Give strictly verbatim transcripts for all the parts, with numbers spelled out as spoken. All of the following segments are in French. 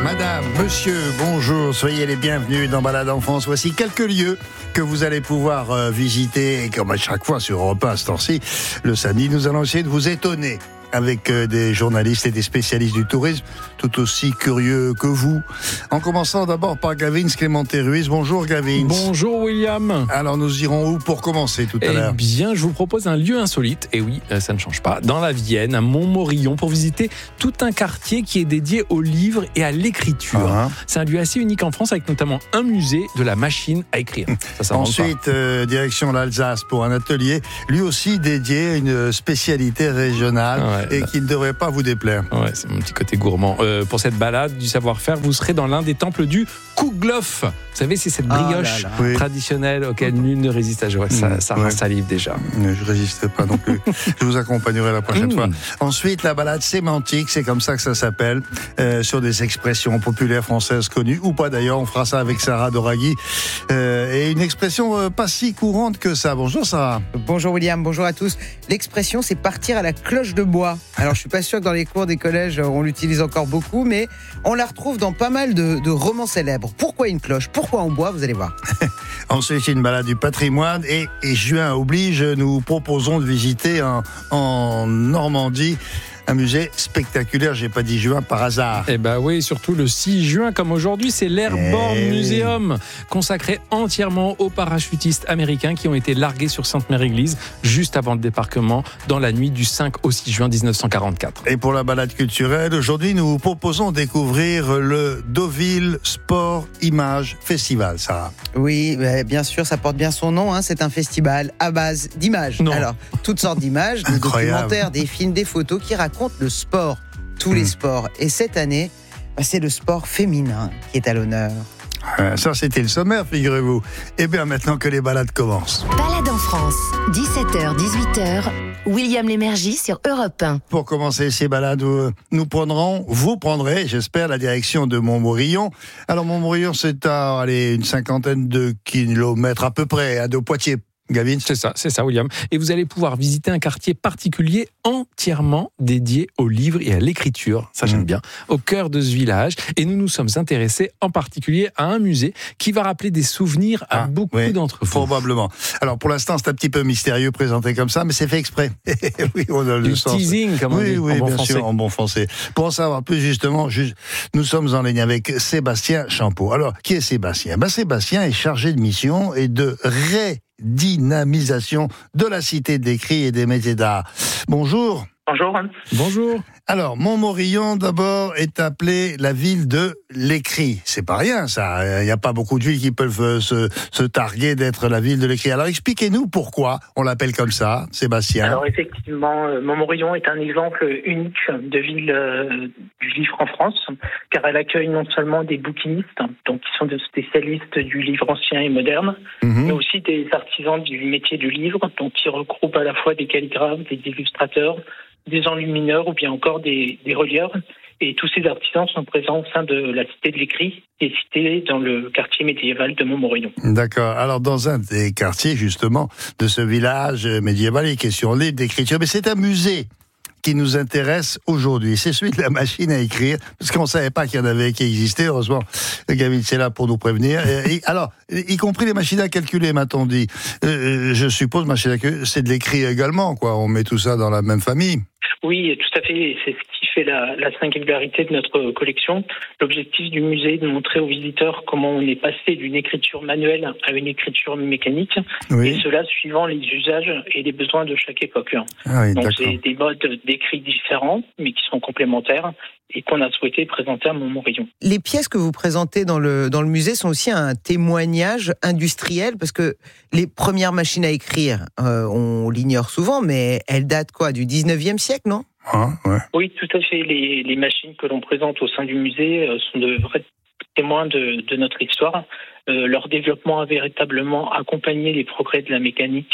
Madame, monsieur, bonjour, soyez les bienvenus dans Balade en France. Voici quelques lieux que vous allez pouvoir euh, visiter. Et comme à chaque fois sur Europe un, à ce temps-ci, le samedi, nous allons essayer de vous étonner avec euh, des journalistes et des spécialistes du tourisme, tout aussi curieux que vous. En commençant d'abord par Gavin Clémenté-Ruiz. Bonjour Gavin. Bonjour William. Alors nous irons où pour commencer tout à eh l'heure? Eh bien, je vous propose un lieu insolite, et oui, ça ne change pas, dans la Vienne, à Montmorillon, pour visiter tout un quartier qui est dédié aux livres et à l'écriture. Uh-huh. C'est un lieu assez unique en France, avec notamment un musée de la machine à écrire. Ça, ça Ensuite, euh, direction l'Alsace pour un atelier, lui aussi dédié à une spécialité régionale. Ouais. Et qui ne devrait pas vous déplaire. Ouais, c'est mon petit côté gourmand. Euh, pour cette balade du savoir-faire, vous serez dans l'un des temples du Kouglof. Vous savez, c'est cette brioche ah là là. Oui. traditionnelle auquel nul ne résiste à jouer. Ça, ça ouais. salive déjà. Je ne résiste pas non plus. Je vous accompagnerai la prochaine mmh. fois. Ensuite, la balade sémantique, c'est comme ça que ça s'appelle, euh, sur des expressions populaires françaises connues, ou pas d'ailleurs. On fera ça avec Sarah Doraghi. Euh, et une expression euh, pas si courante que ça. Bonjour Sarah. Bonjour William, bonjour à tous. L'expression, c'est partir à la cloche de bois. Alors, je suis pas sûr que dans les cours des collèges, on l'utilise encore beaucoup, mais on la retrouve dans pas mal de, de romans célèbres. Pourquoi une cloche? Pourquoi en bois? Vous allez voir. Ensuite, une balade du patrimoine. Et, et juin oblige, nous proposons de visiter en, en Normandie un musée spectaculaire, j'ai pas dit juin par hasard. Eh ben oui, surtout le six juin, comme aujourd'hui, c'est l'Airborne eh Museum, consacré entièrement aux parachutistes américains qui ont été largués sur Sainte-Mère-Église juste avant le débarquement dans la nuit du cinq au six juin dix-neuf cent quarante-quatre. Et pour la balade culturelle, aujourd'hui, nous vous proposons de découvrir le Deauville Sport Image Festival, Sarah. Oui, bien sûr, ça porte bien son nom, hein, c'est un festival à base d'images. Non. Alors, toutes sortes d'images, des documentaires, des films, des photos qui racontent le sport, tous mmh. les sports. Et cette année, bah, c'est le sport féminin qui est à l'honneur. Euh, ça, c'était le sommaire, figurez-vous. Et bien, maintenant que les balades commencent. Balade en France, dix-sept heures dix-huit heures, William Lémergie sur Europe un. Pour commencer ces balades, nous prendrons, vous prendrez, j'espère, la direction de Montmorillon. Alors, Montmorillon, c'est à allez, une cinquantaine de kilomètres à peu près, hein, de Poitiers. Gavin, c'est ça, c'est ça, William. Et vous allez pouvoir visiter un quartier particulier entièrement dédié aux livres et à l'écriture. Ça, j'aime mmh. bien. Au cœur de ce village. Et nous nous sommes intéressés en particulier à un musée qui va rappeler des souvenirs à ah, beaucoup oui, d'entre vous. Probablement. Alors, pour l'instant, c'est un petit peu mystérieux présenté comme ça, mais c'est fait exprès. oui, on a le du sens. Teasing, comme on oui, dit oui, en bon bien français. sûr, en bon français. Pour en savoir plus, justement, juste, nous sommes en ligne avec Sébastien Champeau. Alors, qui est Sébastien? Ben, Sébastien est chargé de mission et de ré dynamisation de la cité d'écrit et des métiers d'art. Bonjour. Bonjour. Bonjour. Alors, Montmorillon, d'abord, est appelée la ville de l'écrit. C'est pas rien, ça. Il n'y a pas beaucoup de villes qui peuvent se, se targuer d'être la ville de l'écrit. Alors, expliquez-nous pourquoi on l'appelle comme ça, Sébastien. Alors, effectivement, Montmorillon est un exemple unique de ville euh, du livre en France, car elle accueille non seulement des bouquinistes, donc qui sont des spécialistes du livre ancien et moderne, mmh. mais aussi des artisans du métier du livre, donc qui regroupent à la fois des calligraphes, des illustrateurs, des enlumineurs ou bien encore des, des relieurs. Et tous ces artisans sont présents au sein de la cité de l'écrit, qui est citée dans le quartier médiéval de Montmorillon. D'accord. Alors, dans un des quartiers, justement, de ce village médiéval, il est question libre d'écriture, mais c'est un musée qui nous intéresse aujourd'hui. C'est celui de la machine à écrire, parce qu'on ne savait pas qu'il y en avait qui existait. Heureusement, Gavin, c'est là pour nous prévenir. Et, alors, y compris les machines à calculer, m'a-t-on dit. Euh, je suppose, machine à calculer, c'est de l'écrit également, quoi. On met tout ça dans la même famille. Oui, tout à fait. C'est ce qui fait la, la singularité de notre collection. L'objectif du musée est de montrer aux visiteurs comment on est passé d'une écriture manuelle à une écriture mécanique, oui. et cela suivant les usages et les besoins de chaque époque. Ah oui, Donc d'accord. c'est des modes d'écrit différents, mais qui sont complémentaires, et qu'on a souhaité présenter à Montmorillon. Les pièces que vous présentez dans le, dans le musée sont aussi un témoignage industriel, parce que les premières machines à écrire, euh, on l'ignore souvent, mais elles datent quoi, du dix-neuvième siècle, non ? Ah, ouais. Oui, tout à fait. Les, les machines que l'on présente au sein du musée euh, sont de vrais témoins de, de notre histoire. Euh, leur développement a véritablement accompagné les progrès de la mécanique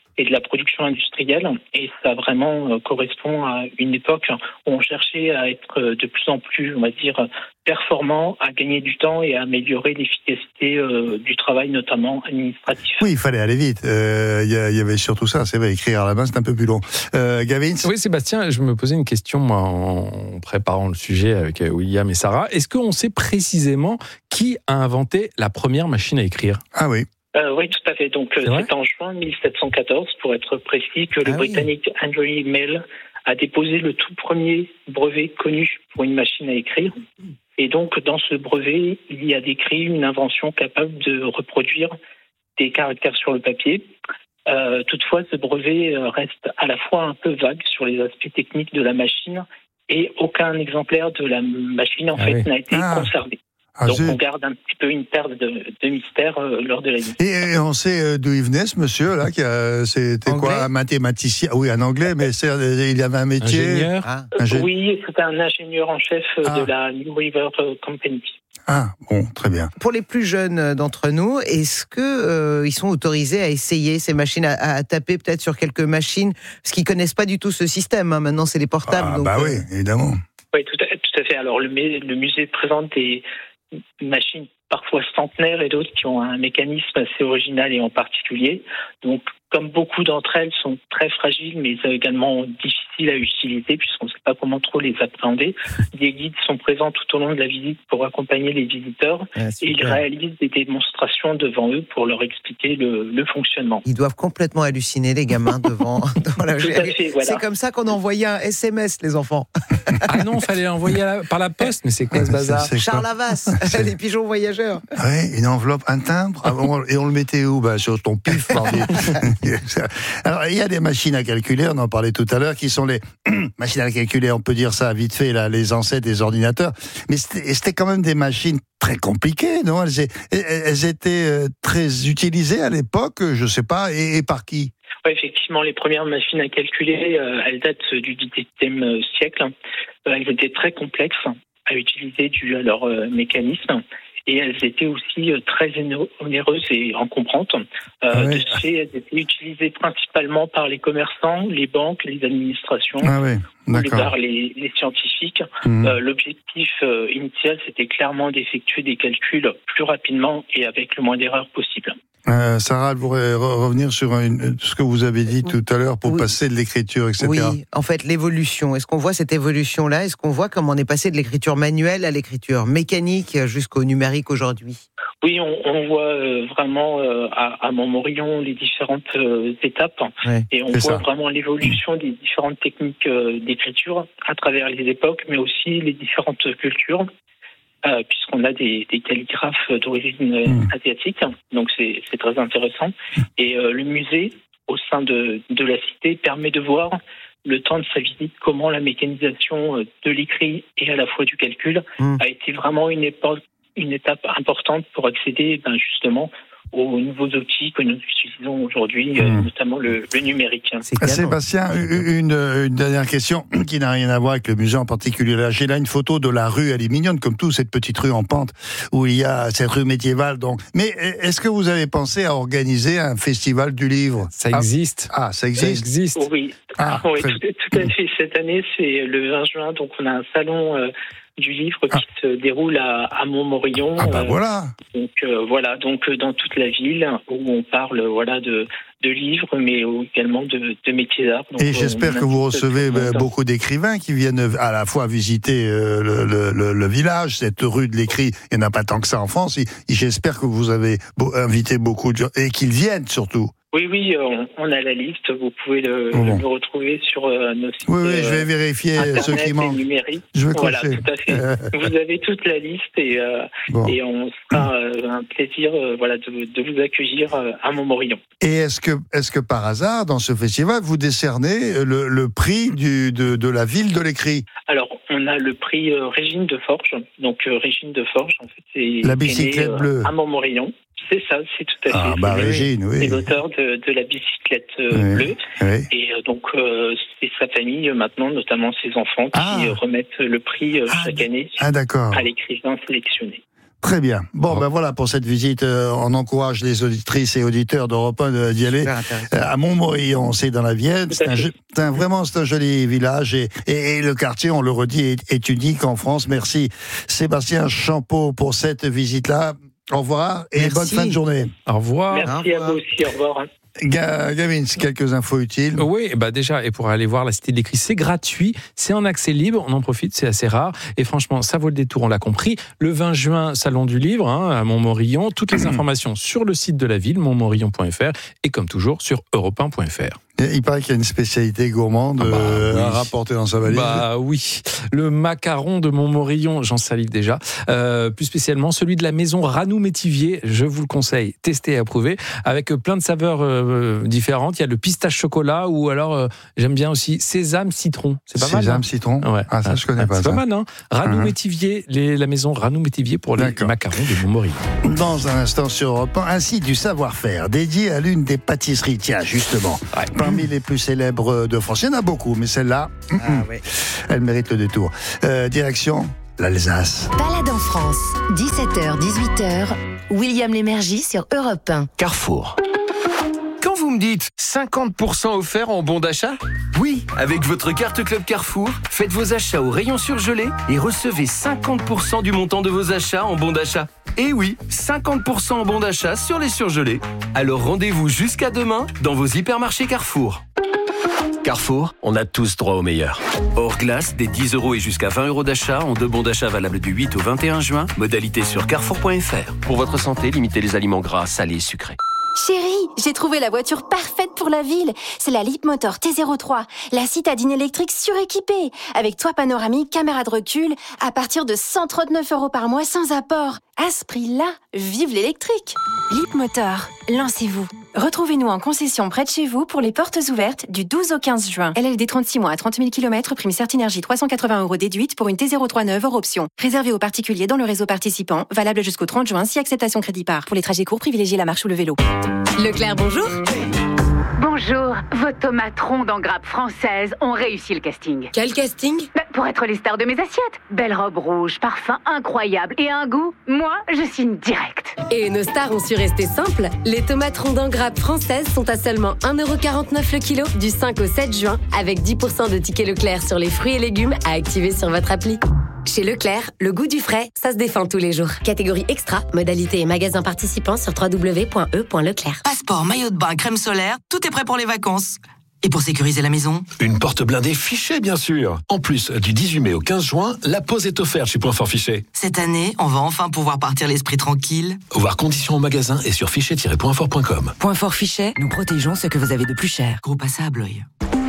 et de la production industrielle. Et ça vraiment euh, correspond à une époque où on cherchait à être de plus en plus, on va dire, performant, à gagner du temps et à améliorer l'efficacité euh, du travail, notamment administratif. Oui, il fallait aller vite. Il euh, y, y avait surtout ça, c'est vrai, écrire à la main, c'est un peu plus long. Euh, Gavin? Oui, Sébastien, je me posais une question, moi, en préparant le sujet avec William et Sarah. Est-ce qu'on sait précisément qui a inventé la première machine à écrire? Ah oui. Euh, oui, tout à fait. Donc, c'est, c'est en juin mille sept cent quatorze, pour être précis, que le ah Britannique oui. Andrew Mail a déposé le tout premier brevet connu pour une machine à écrire. Et donc, dans ce brevet, il y a décrit une invention capable de reproduire des caractères sur le papier. Euh, toutefois, ce brevet reste à la fois un peu vague sur les aspects techniques de la machine et aucun exemplaire de la machine, en ah fait, oui. n'a été Ah. conservé. Ah, Donc, zut. on garde un petit peu une paire de, de mystères euh, lors de la vie. Et, et on sait euh, d'où il venait, ce monsieur là, qui a, c'était Anglais? quoi, un mathématicien? Oui, un anglais, mais c'est, il avait un métier. Ingénieur. Ah. Ingé- Oui, c'était un ingénieur en chef euh, Ah. de la New River euh, Company. Ah, bon, très bien. Pour les plus jeunes d'entre nous, est-ce que euh, ils sont autorisés à essayer ces machines, à, à taper peut-être sur quelques machines, parce qu'ils connaissent pas du tout ce système, hein. Maintenant c'est les portables. Ah, donc, bah euh, oui, évidemment. Oui, tout à, tout à fait. Alors, le, mu- le musée présente des machines parfois centenaires et d'autres qui ont un mécanisme assez original et en particulier. Donc, comme beaucoup d'entre elles sont très fragiles, mais également difficiles à utiliser puisqu'on ne sait pas comment trop les appréhender, des guides sont présents tout au long de la visite pour accompagner les visiteurs ah, et ils super. réalisent des démonstrations devant eux pour leur expliquer le, le fonctionnement. Ils doivent complètement halluciner, les gamins, devant, devant la Tout à fait, voilà. C'est comme ça qu'on envoyait un S M S, les enfants. Ah non, fallait l'envoyer à la- par la poste, mais c'est quoi ce bazar? C'est quoi? Charles Havas, les pigeons voyageurs. Oui, une enveloppe, un timbre. Ah, bon, et on le mettait où? Bah, sur ton pif. Mardi. Alors, il y a des machines à calculer, on en parlait tout à l'heure, qui sont les machines à calculer, on peut dire ça vite fait, là, les ancêtres des ordinateurs. Mais c'était, c'était quand même des machines très compliquées, non? Elles, elles étaient euh, très utilisées à l'époque, je sais pas, et, et par qui? Oui, effectivement, les premières machines à calculer, euh, elles datent du dix-septième siècle. Euh, elles étaient très complexes à utiliser dû à leur euh, mécanisme. Et elles étaient aussi euh, très onéreuses et encombrantes. Euh, Ah ouais. De ce fait, elles étaient utilisées principalement par les commerçants, les banques, les administrations, Ah oui, ou les, d'accord. par les, les scientifiques. Mmh. Euh, l'objectif euh, initial, c'était clairement d'effectuer des calculs plus rapidement et avec le moins d'erreurs possible. Euh, Sarah, elle voudrait re- revenir sur une, ce que vous avez dit tout à l'heure pour Oui. passer de l'écriture, et cetera. Oui, en fait, l'évolution. Est-ce qu'on voit cette évolution-là? Est-ce qu'on voit comment on est passé de l'écriture manuelle à l'écriture mécanique jusqu'au numérique aujourd'hui? Oui, on, on voit euh, vraiment euh, à, à Montmorillon les différentes euh, étapes Ouais, et on c'est voit ça. vraiment l'évolution des différentes techniques euh, d'écriture à travers les époques, mais aussi les différentes cultures, euh, puisqu'on a des, des calligraphes d'origine euh, Mm. asiatique, donc c'est, c'est très intéressant. Et euh, le musée, au sein de, de la cité, permet de voir le temps de sa visite, comment la mécanisation euh, de l'écrit et à la fois du calcul Mm. a été vraiment une époque une étape importante pour accéder ben, justement aux nouveaux outils que nous utilisons aujourd'hui, euh, Mmh. notamment le, le numérique. c'est Ah, canon. Sébastien, une, une dernière question qui n'a rien à voir avec le musée en particulier. Là, j'ai là une photo de la rue, elle est mignonne comme tout, cette petite rue en pente où il y a cette rue médiévale. Donc, mais est-ce que vous avez pensé à organiser un festival du livre? Ça Ah, existe. Ah, ça Ça existe. existe. Oui, Ah, oui très- tout, tout à fait. Cette année, c'est le vingt juin, donc on a un salon euh, du livre qui Ah. se déroule à, à Montmorillon. Ah bah euh, voilà. Donc euh, voilà, donc euh, dans toute la ville où on parle voilà de, de livres, mais également de, de métiers d'art. Donc, Et euh, j'espère on que vous invite recevez tout le euh, monde. beaucoup d'écrivains qui viennent à la fois visiter euh, le, le, le, le village, cette rue de l'écrit. Il n'y en a pas tant que ça en France. Et, et j'espère que vous avez beau- invité beaucoup de gens et qu'ils viennent surtout. Oui, oui, on, on a la liste. Vous pouvez le, Bon, bon. le retrouver sur euh, nos sites. Oui, oui, je vais euh, vérifier Internet ceux qui et manquent. numérique. Je vais Voilà, cocher. tout à fait. Vous avez toute la liste et, euh, Bon. et on sera euh, un plaisir euh, voilà, de, de vous accueillir euh, à Montmorillon. Et est-ce que, est-ce que par hasard, dans ce festival, vous décernez le, le prix du, de, de la ville de l'écrit? Alors, on a le prix euh, Régine de Forges. Donc, euh, Régine de Forges, en fait, c'est La c'est bicyclette né, euh, bleue. à Montmorillon. C'est ça, c'est tout à fait. Ah, bah c'est, Régine, c'est oui. l'auteur de, de la bicyclette euh, Oui. bleue. Oui. Et euh, donc, euh, c'est sa famille euh, maintenant, notamment ses enfants, qui Ah. euh, remettent le prix euh, Ah, chaque année Ah, d'accord. à l'écrivain sélectionné. Très bien. Bon, Oh. ben voilà, pour cette visite, euh, on encourage les auditrices et auditeurs d'Europe un de- d'y aller. Super intéressant. Euh, à Montmorillon, c'est dans la Vienne. Tout C'est à un, fait. jeu- c'est un- vraiment, c'est un joli village et, et, et le quartier, on le redit, est, est unique en France. Merci Sébastien Champeau pour cette visite-là. Au revoir et Merci. bonne fin de journée. Au revoir. Merci Au à revoir. vous aussi. Au revoir. Ga- Gavin, quelques infos utiles. Oui, bah déjà, et pour aller voir la Cité de l'Écrit, c'est gratuit, c'est en accès libre, on en profite, c'est assez rare. Et franchement, ça vaut le détour, on l'a compris. Le vingt juin, Salon du Livre, hein, à Montmorillon. Toutes les informations sur le site de la ville, montmorillon point f r, et comme toujours, sur europe un point f r. Il paraît qu'il y a une spécialité gourmande Ah bah, euh, oui. à rapporter dans sa valise. Bah oui, le macaron de Montmorillon, j'en salive déjà. Euh, plus spécialement celui de la maison Ranou-Métivier, je vous le conseille, testez et approuvez, avec plein de saveurs euh, différentes. Il y a le pistache chocolat ou alors euh, j'aime bien aussi sésame citron. C'est pas mal. Sésame, hein citron. Ouais. Ah, ça, je connais pas C'est ça. pas mal, hein. Ranou-Métivier, les- la maison Ranou-Métivier pour les D'accord. macarons de Montmorillon. Dans un instant sur Europe un, ainsi du savoir-faire dédié à l'une des pâtisseries. Tiens, justement, Ouais. parmi les plus célèbres de France, il y en a beaucoup, mais celle-là, Ah, ouais. elle mérite le détour. Euh, direction l'Alsace. Balade en France, dix-sept heures dix-huit heures. William Lémergie sur Europe un. Carrefour. Quand vous me dites cinquante pour cent offert en bon d'achat, oui, avec votre carte Club Carrefour, faites vos achats au rayon surgelé et recevez cinquante pour cent du montant de vos achats en bon d'achat. Et oui, cinquante pour cent en bon d'achat sur les surgelés. Alors rendez-vous jusqu'à demain dans vos hypermarchés Carrefour. Carrefour, on a tous droit au meilleur. Hors glace, des dix euros et jusqu'à vingt euros d'achat en deux bons d'achat valables du huit au vingt et un juin. Modalité sur carrefour point f r. Pour votre santé, limitez les aliments gras, salés et sucrés. Chérie, j'ai trouvé la voiture parfaite pour la ville. C'est la Leapmotor T zéro trois, la citadine électrique suréquipée, avec toit panoramique, caméra de recul, à partir de cent trente-neuf euros par mois sans apport. À ce prix-là, vive l'électrique. Leapmotor, lancez-vous. Retrouvez-nous en concession près de chez vous pour les portes ouvertes du douze au quinze juin. L L D trente-six mois à trente mille kilomètres, prime Certinergie trois cent quatre-vingts euros déduite pour une T zéro trois neuve hors option. Réservé aux particuliers dans le réseau participant, valable jusqu'au trente juin si acceptation crédit par. Pour les trajets courts, privilégiez la marche ou le vélo. Leclerc, bonjour. Bonjour, vos tomates rondes en grappe française ont réussi le casting. Quel casting? Bah, pour être les stars de mes assiettes. Belle robe rouge, parfum incroyable et un goût, moi, je signe direct. Et nos stars ont su rester simples. Les tomates rondes en grappe françaises sont à seulement un euro quarante-neuf le kilo du cinq au sept juin, avec dix pour cent de tickets Leclerc sur les fruits et légumes à activer sur votre appli. Chez Leclerc, le goût du frais, ça se défend tous les jours. Catégorie extra, modalité et magasin participant sur w w w point e point leclerc. Passeport, maillot de bain, crème solaire, tout est prêt pour les vacances. Et pour sécuriser la maison? Une porte blindée Fichet, bien sûr. En plus, du dix-huit mai au quinze juin, la pause est offerte chez Point Fort Fichet. Cette année, on va enfin pouvoir partir l'esprit tranquille. Voir conditions au magasin et sur fichet tiret point fort point com. Point Fort Fichet, nous protégeons ce que vous avez de plus cher. Groupe Assa à Blois.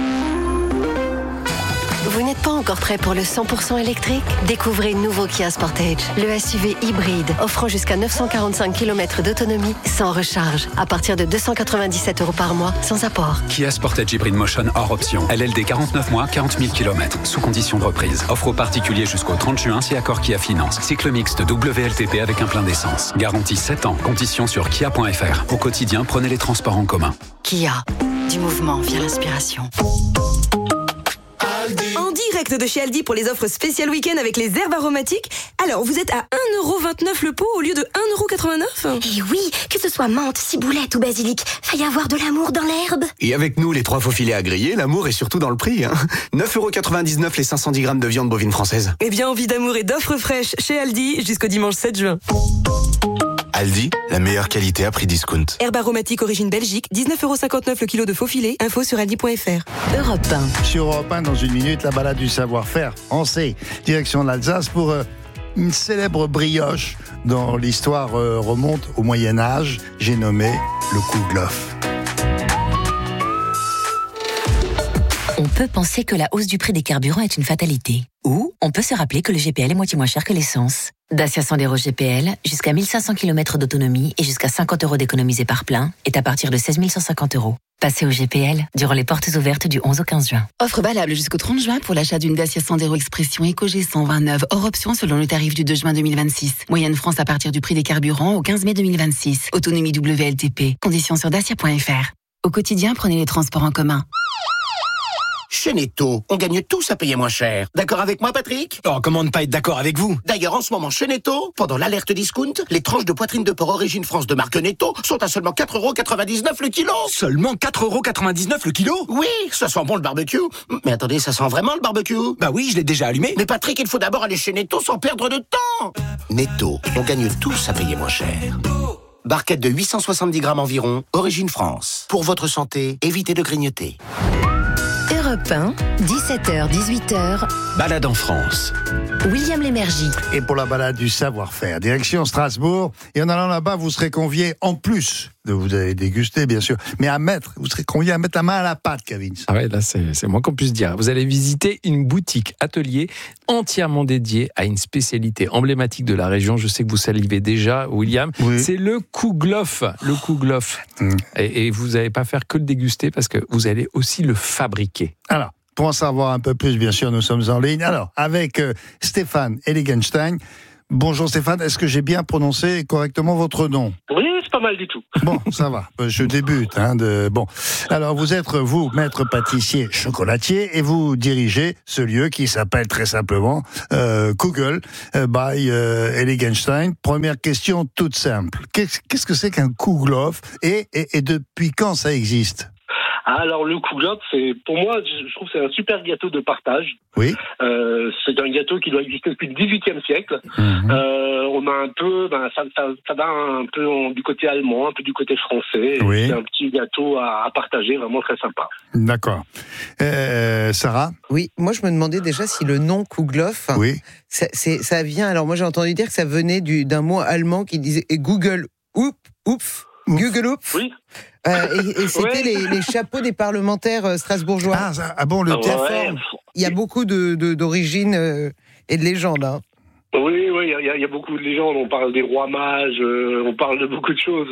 Vous n'êtes pas encore prêt pour le cent pour cent électrique? Découvrez le nouveau Kia Sportage, le S U V hybride, offrant jusqu'à neuf cent quarante-cinq kilomètres d'autonomie sans recharge, à partir de deux cent quatre-vingt-dix-sept euros par mois, sans apport. Kia Sportage Hybrid Motion hors option. L L D quarante-neuf mois, quarante mille kilomètres, sous condition de reprise. Offre aux particuliers jusqu'au trente juin si accord Kia Finance. Cycle mixte W L T P avec un plein d'essence. Garantie sept ans. Conditions sur kia point f r. Au quotidien, prenez les transports en commun. Kia, du mouvement via l'inspiration. En direct de chez Aldi pour les offres spéciales week-end avec les herbes aromatiques. Alors, vous êtes à un euro vingt-neuf le pot au lieu de un euro quatre-vingt-neuf? Et oui, que ce soit menthe, ciboulette ou basilic, va y avoir de l'amour dans l'herbe. Et avec nous, les trois faux filets à griller, l'amour est surtout dans le prix. Hein. neuf euros quatre-vingt-dix-neuf les cinq cent dix grammes de viande bovine française. Eh bien, envie d'amour et d'offres fraîches chez Aldi jusqu'au dimanche sept juin. Aldi, la meilleure qualité à prix discount. Herbe aromatique origine Belgique, dix-neuf euros cinquante-neuf le kilo de faux filet. Info sur aldi point f r. Europe un. Sur Europe un, dans une minute, la balade du savoir-faire. On sait, direction l'Alsace pour euh, une célèbre brioche dont l'histoire euh, remonte au Moyen-Âge. J'ai nommé le Kouglof. On peut penser que la hausse du prix des carburants est une fatalité. Ou on peut se rappeler que le G P L est moitié moins cher que l'essence. Dacia Sandero G P L, jusqu'à mille cinq cents kilomètres d'autonomie et jusqu'à cinquante euros d'économisés par plein, est à partir de seize mille cent cinquante euros. Passez au G P L durant les portes ouvertes du onze au quinze juin. Offre valable jusqu'au trente juin pour l'achat d'une Dacia Sandero Expression EcoG cent vingt-neuf hors option selon le tarif du deux juin deux mille vingt-six. Moyenne France à partir du prix des carburants au quinze mai deux mille vingt-six. Autonomie W L T P. Conditions sur dacia point f r. Au quotidien, prenez les transports en commun. Chez Netto, on gagne tous à payer moins cher. D'accord avec moi, Patrick? Oh, comment ne pas être d'accord avec vous? D'ailleurs, en ce moment, chez Netto, pendant l'alerte discount, les tranches de poitrine de porc Origine France de marque Netto sont à seulement quatre euros quatre-vingt-dix-neuf le kilo. Seulement quatre euros quatre-vingt-dix-neuf le kilo? Oui, ça sent bon le barbecue. Mais attendez, ça sent vraiment le barbecue? Bah oui, je l'ai déjà allumé. Mais Patrick, il faut d'abord aller chez Netto sans perdre de temps. Netto, on gagne tous à payer moins cher. Barquette de huit cent soixante-dix grammes environ, Origine France. Pour votre santé, évitez de grignoter. Europe un, dix-sept heures dix-huit heures. Balade en France. William Lémergie. Et pour la balade du savoir-faire, direction Strasbourg. Et en allant là-bas, vous serez conviés, en plus de vous avez dégusté, bien sûr, mais à mettre, vous serez conviés à mettre la main à la pâte, Kevin. Ah ouais, là, c'est, c'est moins qu'on puisse dire. Vous allez visiter une boutique atelier entièrement dédiée à une spécialité emblématique de la région. Je sais que vous salivez déjà, William. Oui. C'est le kouglof. Le kouglof. Mmh. Et, et vous n'allez pas faire que le déguster parce que vous allez aussi le fabriquer. Alors, pour en savoir un peu plus, bien sûr, nous sommes en ligne. Alors, avec euh, Stéphane Eligenstein. Bonjour Stéphane, est-ce que j'ai bien prononcé correctement votre nom? Oui, c'est pas mal du tout. Bon, ça va, je débute. Hein, de... Bon, alors vous êtes, vous, maître pâtissier chocolatier et vous dirigez ce lieu qui s'appelle très simplement euh, Kugel euh, by euh, Eligenstein. Première question toute simple. Qu'est-ce, qu'est-ce que c'est qu'un Kouglof et, et, et depuis quand ça existe? Alors le kouglof, c'est pour moi, je trouve que c'est un super gâteau de partage. Oui. Euh, c'est un gâteau qui doit exister depuis le dix-huitième siècle. Mmh. Euh, on a un peu, ben, ça, ça, ça va un peu du côté allemand, un peu du côté français. Oui. C'est un petit gâteau à, à partager, vraiment très sympa. D'accord. Euh, Sarah? Oui, moi je me demandais déjà si le nom kouglof, oui. ça, c'est, ça vient. Alors moi j'ai entendu dire que ça venait du, d'un mot allemand qui disait Google Ouf, Ouf. Google Ouf. Oui. Euh, et, et c'était ouais. les, les chapeaux des parlementaires strasbourgeois. Ah, ça, ah bon, le ah, ouais. Il y a beaucoup de, de, d'origines euh, et de légendes. Hein. Oui, oui, il y, y a beaucoup de légendes. On parle des rois mages, euh, on parle de beaucoup de choses.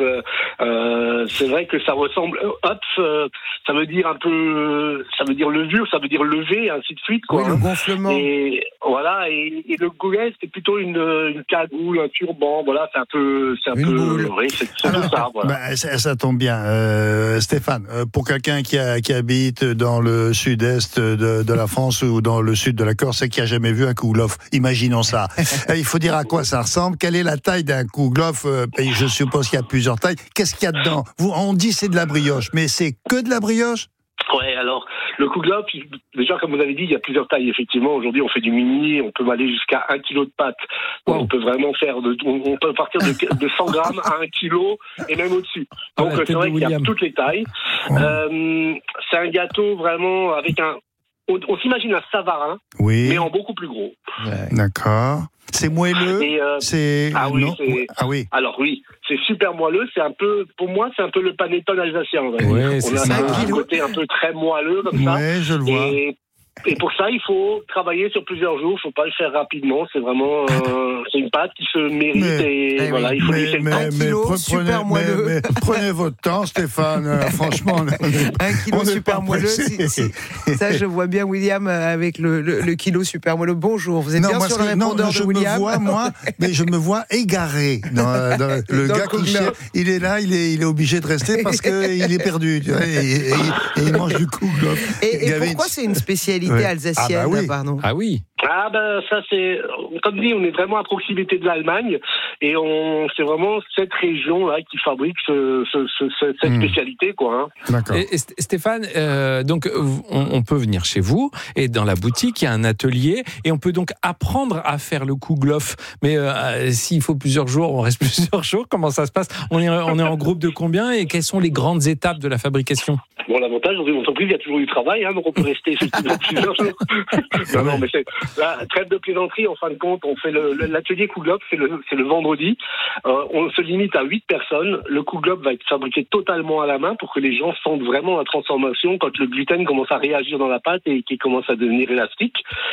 Euh, c'est vrai que ça ressemble. Hop, euh, ça veut dire un peu, ça veut dire levure, ça veut dire lever, ainsi de suite, quoi. Oui, le gonflement. Et voilà, et, et le goulet, c'est plutôt une, une cagoule, un turban. Voilà, c'est un peu, c'est un une peu. Boule. Oui, c'est, c'est Alors, tout ça. Voilà. Bah, ça, ça tombe bien, euh, Stéphane. Euh, pour quelqu'un qui, a, qui habite dans le sud-est de, de la France ou dans le sud de la Corse et qui a jamais vu un kouglof, imaginons ça. Il faut dire à quoi ça ressemble. Quelle est la taille d'un kouglof? Je suppose qu'il y a plusieurs tailles. Qu'est-ce qu'il y a dedans? Vous, on dit c'est de la brioche, mais c'est que de la brioche? Ouais, alors le kouglof, déjà comme vous avez dit, il y a plusieurs tailles. Effectivement, aujourd'hui, on fait du mini, on peut aller jusqu'à un kilo de pâte. Wow. On peut vraiment faire, de, on peut partir de, de cent grammes à un kilo et même au-dessus. Donc ah, c'est vrai qu'il y a toutes les tailles. Wow. Euh, c'est un gâteau vraiment avec un. On, on s'imagine un savarin, oui. mais en beaucoup plus gros. Ouais. D'accord. C'est moelleux. Et euh, c'est ah oui, non c'est... ah oui. Alors oui, c'est super moelleux. C'est un peu, pour moi, c'est un peu le panettone alsacien. On, va dire. Ouais, on a ça. un côté un peu très moelleux comme ça. Ouais, je le vois. Et, et pour ça, il faut travailler sur plusieurs jours. Il faut pas le faire rapidement. C'est vraiment, euh, c'est une pâte qui se mérite mais, et eh voilà, oui. il faut mais, laisser mais, le temps. Mais, kilo, pre- super prenez, moelleux. Mais, mais, prenez votre temps, Stéphane. Euh, franchement, un kilo super moelleux. Si, si. Ça, je vois bien William avec le, le, le kilo super moelleux. Bonjour, vous êtes non, bien moi, sur le répondeur non, je de William. Me vois, moi, mais je me vois égaré. Dans, dans, le dans gars le qui cherche, il est là, il est, il est obligé de rester parce qu'il est perdu. Tu vois, et, et, et, et il mange du kouglof. Et, et pourquoi c'est une spécialité ouais. alsacienne? Ah bah oui. Pardon. Ah oui. Ah ben ça c'est, comme dit, on est vraiment à proximité de l'Allemagne et on c'est vraiment cette région là qui fabrique ce, ce, ce, cette mmh. spécialité quoi. Hein. D'accord. Et, et Stéphane, euh, donc on, on peut venir chez vous et dans la boutique il y a un atelier et on peut donc apprendre à faire le kouglof. Mais euh, s'il faut plusieurs jours, on reste plusieurs jours. Comment ça se passe? On est on est en groupe de combien et quelles sont les grandes étapes de la fabrication? Bon, l'avantage dans une entreprise, il y a toujours du travail, hein, donc on peut rester effectivement plusieurs jours. non, non, mais c'est la trêve de plaisanterie. En fin de compte, on fait le, l'atelier kouglof, c'est le, c'est le vendredi. Euh, on se limite à huit personnes. Le kouglof va être fabriqué totalement à la main pour que les gens sentent vraiment la transformation quand le gluten commence à réagir dans la pâte et qu'il commence à devenir élastique.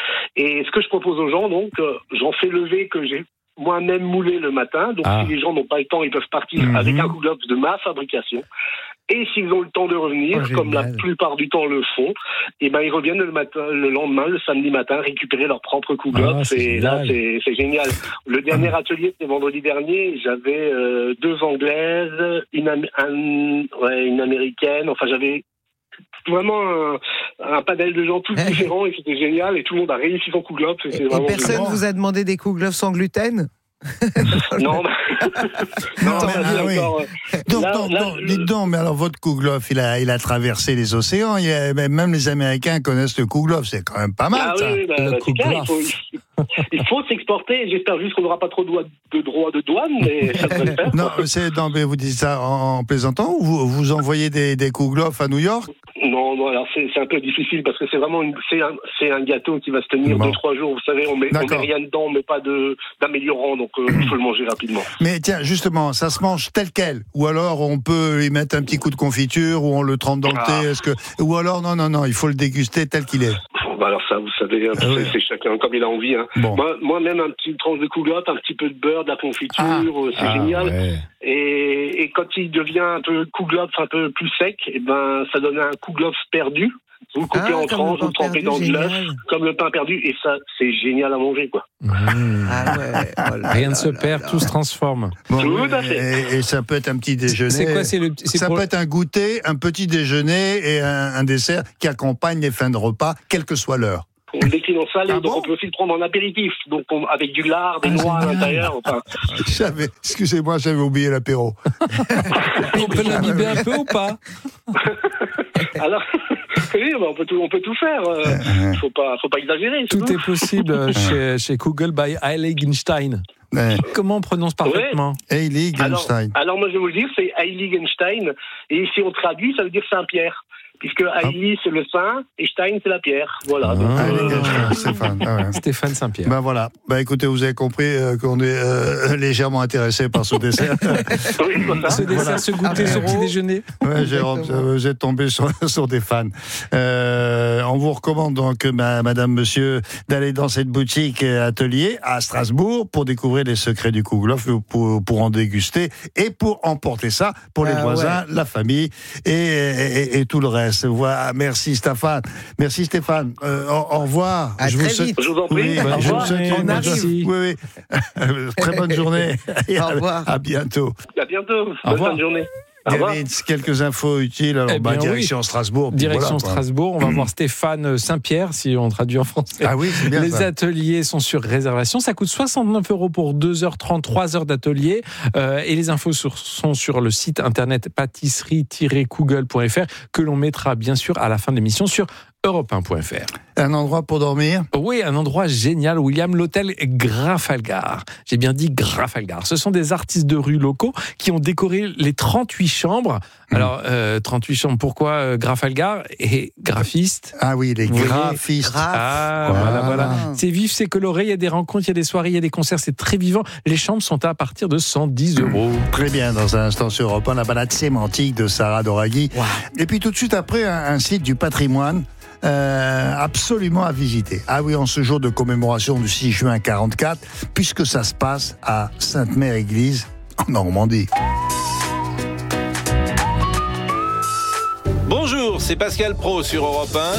Et ce que je propose aux gens, donc, euh, j'en fais lever que j'ai moi-même moulé le matin. Donc, ah. si les gens n'ont pas le temps, ils peuvent partir mm-hmm. avec un kouglof de ma fabrication. Et s'ils ont le temps de revenir, oh, comme la plupart du temps le font, et ben ils reviennent le matin, le lendemain, le samedi matin, récupérer leur propre kouglof. Ah, et là, c'est, c'est génial. Le dernier atelier, c'était vendredi dernier. J'avais euh, deux Anglaises, une, Am- un, ouais, une Américaine. Enfin, j'avais vraiment un, un panel de gens tous différents et c'était génial et tout le monde a réussi son Kouglof. Et, et personne génial. vous a demandé des Kouglof sans gluten? Non, mais... non, mais, ah, oui. encore, euh, donc, là, donc, là, donc, le... dites donc, mais alors votre Kouglof, il a, il a traversé les océans. Il a, même les Américains connaissent le Kouglof, c'est quand même pas mal. Ah ça. oui, bah, bah, c'est clair, il faut, il faut s'exporter. J'espère juste qu'on n'aura pas trop de, de droits de douane, mais ça devrait le faire. Non, c'est, non, mais vous dites ça en, en plaisantant ou vous, vous envoyez des, des Kouglof à New York? Non, non, alors c'est, c'est un peu difficile parce que c'est vraiment une, c'est, un, c'est un gâteau qui va se tenir bon. deux trois jours. Vous savez, on met, on met rien dedans, on met pas de, d'améliorant, donc euh, il faut le manger rapidement. Mais tiens, justement, ça se mange tel quel? Ou alors on peut y mettre un petit coup de confiture ou on le trempe dans le ah. thé? Est-ce que... Ou alors, non, non, non, il faut le déguster tel qu'il est. Bah alors ça, vous savez, c'est, oui. c'est chacun comme il a envie. Hein. Bon. Moi, moi, même un petit tranche de Kouglof, un petit peu de beurre, de la confiture, ah. c'est ah, génial. Ouais. Et, et quand il devient un peu Kouglof, un peu plus sec, et ben ça donne un Kouglof perdu. Vous le coupez ah, en tranches, vous le trempez dans de l'œuf, comme le pain perdu, et ça, c'est génial à manger, quoi. Mmh. Ah ouais, oh là Rien ne se perd, tout se transforme. Bon, tout à fait. Et, et ça peut être un petit déjeuner. C'est quoi, c'est le, c'est ça pour... peut être un goûter, un petit déjeuner et un, un dessert qui accompagne les fins de repas, quelle que soit l'heure. On le décline en salé, ah donc bon on peut aussi le prendre en apéritif, donc on, avec du lard, des ah, noix à l'intérieur. Enfin. J'avais, excusez-moi, j'avais oublié l'apéro. On peut l'imbiber un peu ou pas? Alors, oui, on peut tout, on peut tout faire. Il ne faut pas, faut pas exagérer. Tout est possible chez, chez Kugel by Heiligenstein. Ouais. Comment on prononce parfaitement? Ouais. Heiligenstein. Alors, alors, moi, je vais vous le dire, c'est Heiligenstein. Et si on traduit, ça veut dire Saint-Pierre. Puisque Heili, ah. c'est le saint, et Stein, c'est la pierre. Voilà. Ah, donc, euh... Stéphane. Ah ouais. Stéphane Saint-Pierre. Ben voilà. Ben écoutez, vous avez compris euh, qu'on est euh, légèrement intéressé par ce dessert. Oui, ça. Ce dessert, voilà. Ce goûter, ah, ce petit déjeuner. Ouais, Jérôme, vous êtes tombé sur, sur des fans. Euh, on vous recommande donc, ma, madame, monsieur, d'aller dans cette boutique atelier à Strasbourg pour découvrir les secrets du Kouglof, pour, pour en déguster et pour emporter ça pour les ah, voisins, ouais. la famille et, et, et tout le reste. Voilà, merci Stéphane. Merci Stéphane. Euh, au, au revoir. À je très vous souhaite... vite. Je vous en prie. Oui, au je revoir. vous souhaite on arrive. Oui, oui. Très bonne journée. Et au à, revoir. À bientôt. À bientôt. Bonne fin de journée. David, quelques infos utiles. Alors, eh bah, direction oui. Strasbourg. Direction voilà, Strasbourg. On va voir Stéphane Saint-Pierre, si on traduit en français. Ah oui, c'est bien. Les ça. ateliers sont sur réservation. Ça coûte soixante-neuf euros pour deux heures trente, trois heures d'atelier. Euh, et les infos sur, sont sur le site internet pâtisserie tiret kougel point f r que l'on mettra bien sûr à la fin de l'émission sur europe un point f r. Un endroit pour dormir? Oui, un endroit génial, William, l'hôtel Grafalgar. J'ai bien dit Grafalgar. Ce sont des artistes de rue locaux qui ont décoré les trente-huit chambres. Mmh. Alors, euh, trente-huit chambres, pourquoi euh, Grafalgar et graphiste? Ah oui, les graphistes. Ah, voilà, voilà, voilà. C'est vif, c'est coloré, il y a des rencontres, il y a des soirées, il y a des concerts, c'est très vivant. Les chambres sont à partir de cent dix euros. Mmh. Très bien, dans un instant sur Europe un, la balade sémantique de Sarah Doraghi. Wow. Et puis tout de suite après, un, un site du patrimoine. Euh, absolument à visiter. Ah oui, en ce jour de commémoration du six juin quarante-quatre, puisque ça se passe à Sainte-Mère-Église, en Normandie. Bonjour, c'est Pascal Praud sur Europe un.